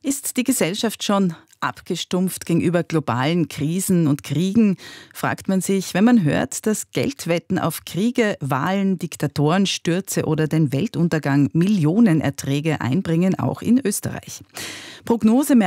Ist die Gesellschaft schon abgestumpft gegenüber globalen Krisen und Kriegen, fragt man sich, wenn man hört, dass Geldwetten auf Kriege, Wahlen, Diktatorenstürze oder den Weltuntergang Millionenerträge einbringen, auch in Österreich. Prognose